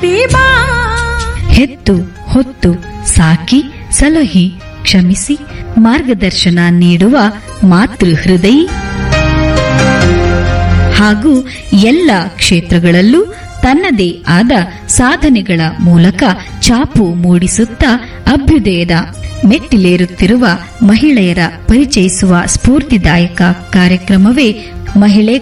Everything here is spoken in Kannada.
ಮುಂದೆ ಬಾ. ಹೆತ್ತು ಹೊತ್ತು ಸಾಕಿ ಸಲಹಿ ಕ್ಷಮಿಸಿ ಮಾರ್ಗದರ್ಶನ ನೀಡುವ ಮಾತೃ ಹೃದಯಿ ಹಾಗೂ ಎಲ್ಲ ಕ್ಷೇತ್ರಗಳಲ್ಲೂ ತನ್ನದೇ ಆದ ಸಾಧನೆಗಳ ಮೂಲಕ ಛಾಪು ಮೂಡಿಸುತ್ತಾ ಅಭ್ಯುದಯದ ಮೆಟ್ಟಿಲೇರುತ್ತಿರುವ ಮಹಿಳೆಯರ ಪರಿಚಯಿಸುವ ಸ್ಫೂರ್ತಿದಾಯಕ ಕಾರ್ಯಕ್ರಮವೇ ಮಹಿಳೆ